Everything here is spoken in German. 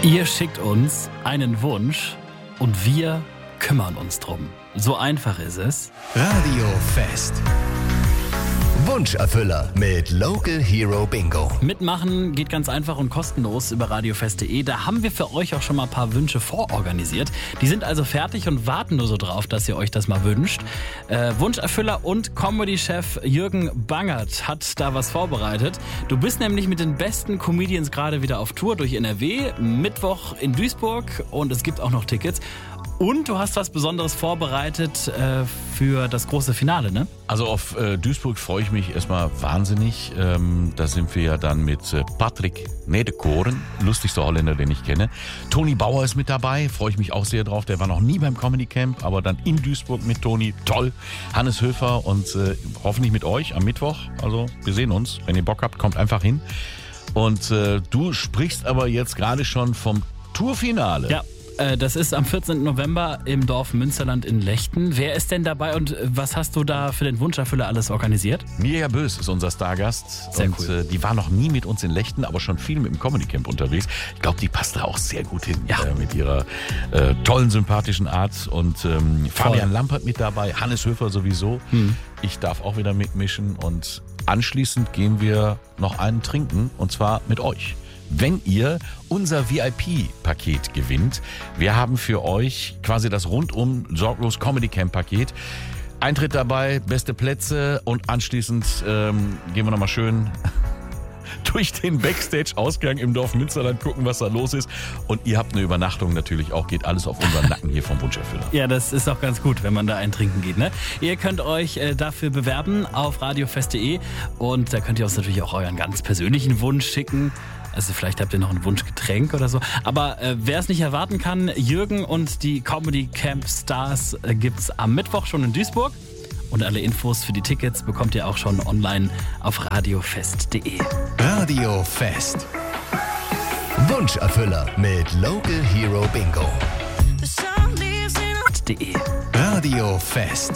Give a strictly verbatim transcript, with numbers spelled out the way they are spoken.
Ihr schickt uns einen Wunsch und wir kümmern uns drum. So einfach ist es. Radio Fest. Wunscherfüller mit Local Hero Bingo. Mitmachen geht ganz einfach und kostenlos über radiofest punkt de. Da haben wir für euch auch schon mal ein paar Wünsche vororganisiert. Die sind also fertig und warten nur so drauf, dass ihr euch das mal wünscht. Äh, Wunscherfüller und Comedy-Chef Jürgen Bangert hat da was vorbereitet. Du bist nämlich mit den besten Comedians gerade wieder auf Tour durch N R W. Mittwoch in Duisburg und es gibt auch noch Tickets. Und du hast was Besonderes vorbereitet äh, für das große Finale, ne? Also auf äh, Duisburg freue ich mich erstmal wahnsinnig. Ähm, da sind wir ja dann mit äh, Patrick Nedekoren, lustigster Holländer, den ich kenne. Toni Bauer ist mit dabei, freue ich mich auch sehr drauf. Der war noch nie beim Comedy Camp, aber dann in Duisburg mit Toni. Toll. Hannes Höfer und äh, hoffentlich mit euch am Mittwoch. Also wir sehen uns. Wenn ihr Bock habt, kommt einfach hin. Und äh, du sprichst aber jetzt gerade schon vom Tourfinale. Ja. Das ist am vierzehnten November im Dorf Münsterland in Lechten. Wer ist denn dabei und was hast du da für den Wunscherfüller alles organisiert? Mirja Bös ist unser Stargast. Sehr und cool. äh, die war noch nie mit uns in Lechten, aber schon viel mit dem Comedy Camp unterwegs. Ich glaube, die passt da auch sehr gut hin. Ja. Äh, mit ihrer äh, tollen, sympathischen Art. Und ähm, Fabian Lampert mit dabei, Hannes Höfer sowieso. Hm. Ich darf auch wieder mitmischen und anschließend gehen wir noch einen trinken und zwar mit euch. Wenn ihr unser V I P-Paket gewinnt, wir haben für euch quasi das rundum sorglos Comedy Camp Paket. Eintritt dabei, beste Plätze und anschließend ähm, gehen wir nochmal schön durch den Backstage-Ausgang im Dorf Münsterland gucken, was da los ist. Und ihr habt eine Übernachtung natürlich auch, geht alles auf unseren Nacken hier vom Wunscherfüller. Ja, das ist auch ganz gut, wenn man da eintrinken geht, ne? Ihr könnt euch äh, dafür bewerben auf radiofest punkt de und da könnt ihr uns natürlich auch euren ganz persönlichen Wunsch schicken. Also vielleicht habt ihr noch ein Wunschgetränk oder so. Aber äh, wer es nicht erwarten kann, Jürgen und die Comedy Camp Stars äh, gibt's am Mittwoch schon in Duisburg. Und alle Infos für die Tickets bekommt ihr auch schon online auf radiofest punkt de. Radio Fest. Wunscherfüller mit Local Hero Bingo. .de. Radio Fest.